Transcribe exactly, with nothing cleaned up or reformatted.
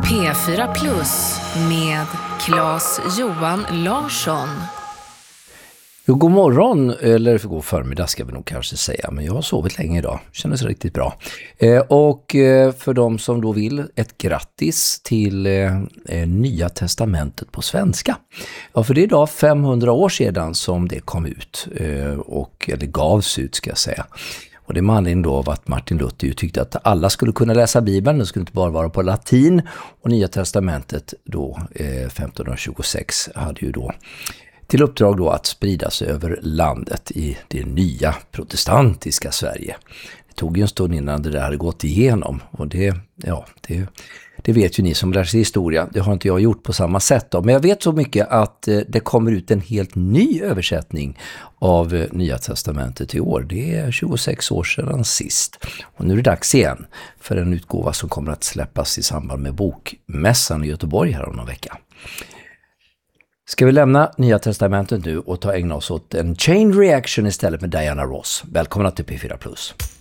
P fyra Plus med Claes Johan Larsson. Jo, god morgon, eller god förmiddag ska vi nog kanske säga, men jag har sovit länge idag, kändes riktigt bra. Eh, och eh, för de som då vill, ett grattis till eh, Nya Testamentet på svenska. Ja, för det är idag femhundra år sedan som det kom ut, eh, och, eller gavs ut ska jag säga. Och det är med anledning då av att Martin Luther ju tyckte att alla skulle kunna läsa Bibeln, det skulle inte bara vara på latin. Och Nya Testamentet då, eh, femtonhundratjugosex, hade ju då till uppdrag då att spridas över landet i det nya protestantiska Sverige. Det tog ju en stund innan det där hade gått igenom, och det, ja, det, det vet ju ni som lär sig historia. Det har inte jag gjort på samma sätt då. Men jag vet så mycket att det kommer ut en helt ny översättning av Nya Testamentet i år. Det är tjugosex år sedan sist. Och nu är det dags igen för en utgåva som kommer att släppas i samband med Bokmässan i Göteborg här om någon vecka. Ska vi lämna Nya Testamentet nu och ta ägna oss åt en chain reaction istället med Diana Ross. Välkomna till P fyra Plus.